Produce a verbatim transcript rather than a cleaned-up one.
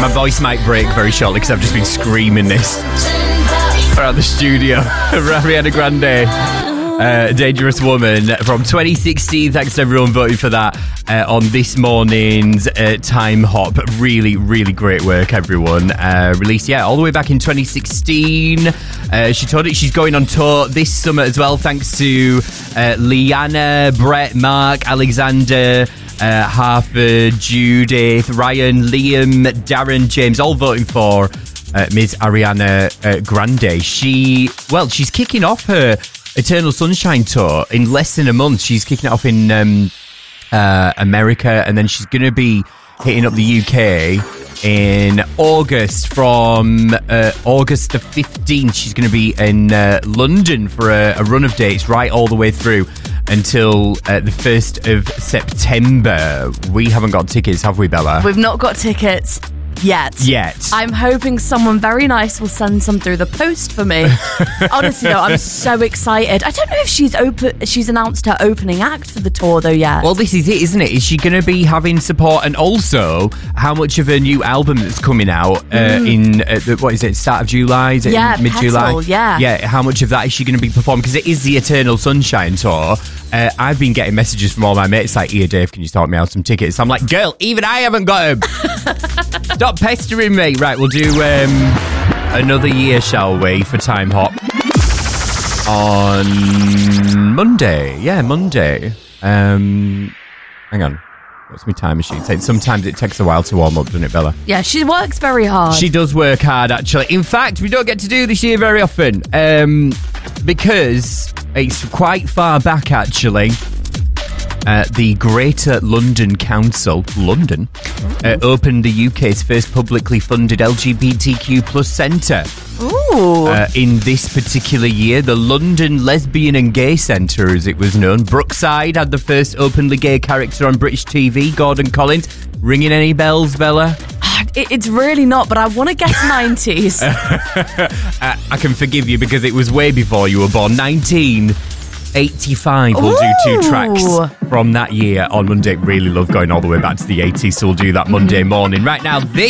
My voice might break very shortly because I've just been screaming this around the studio. Ariana Grande, uh, Dangerous Woman from twenty sixteen. Thanks to everyone voting for that uh, on this morning's uh, Time Hop. Really, really great work, everyone. Uh, released, yeah, all the way back in twenty sixteen. Uh, she told it she's going on tour this summer as well, thanks to uh, Liana, Brett, Mark, Alexander, Uh, Harford, Judith, Ryan, Liam, Darren, James, all voting for uh, Miss Ariana uh, Grande. She, well, she's kicking off her Eternal Sunshine tour in less than a month. She's kicking it off in um, uh, America, and then she's going to be hitting up the U K in August. From uh, August the fifteenth, she's going to be in uh, London for a, a run of dates right all the way through until uh, the first of September. We haven't got tickets, have we, Bella? We've not got tickets yet. Yet. I'm hoping someone very nice will send some through the post for me. Honestly, though, I'm so excited. I don't know if she's open. She's announced her opening act for the tour, though, yet. Well, this is it, isn't it? Is she going to be having support? And also, how much of her new album that's coming out uh, mm. in, uh, the, what is it, start of July? Is it yeah, mid-July? Petal, yeah. Yeah, how much of that is she going to be performing? Because it is the Eternal Sunshine tour. Uh, I've been getting messages from all my mates like, "Here, Dave, can you sort me out some tickets?" I'm like, girl, even I haven't got them. Stop pestering me. Right, we'll do um, another year, shall we, for Time Hop on Monday. Yeah, Monday. Um, hang on. What's my time machine saying? Sometimes it takes a while to warm up, doesn't it, Bella? Yeah, she works very hard. She does work hard, actually. In fact, we don't get to do this year very often um, because it's quite far back, actually. Uh, the Greater London Council, London, uh, opened the U K's first publicly funded L G B T Q plus centre. Ooh. Uh, in this particular year, the London Lesbian and Gay Centre, as it was known. Brookside had the first openly gay character on British T V, Gordon Collins. Ringing any bells, Bella? It, it's really not, but I want to guess nineties. uh, I can forgive you because it was way before you were born. nineteen eighty-five. We'll do two tracks from that year on Monday. Really love going all the way back to the eighties, so we'll do that Monday morning. Right now, this